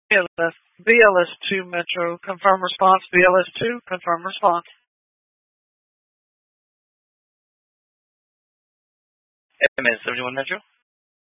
BLS2 Metro, confirm response. BLS2, confirm response. MS 71 Metro.